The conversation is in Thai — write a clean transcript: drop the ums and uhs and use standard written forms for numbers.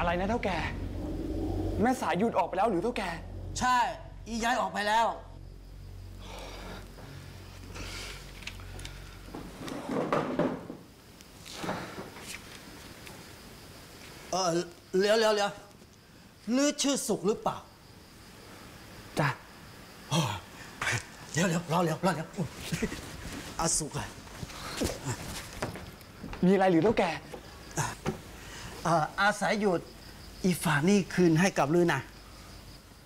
อะไรนะเท่าแก่แม่สายหยุดออกไปแล้วหรือเท่าแก่ใช่อีย้ายออกไปแล้วเลี้ยวลือชื่อสุขหรือเปล่าจ้ะเร็วรอเร็วอาสุขอะมีอะไรหรือเท่าแก่อาศัยหยุดอีฝานี่คืนให้กับลือนะ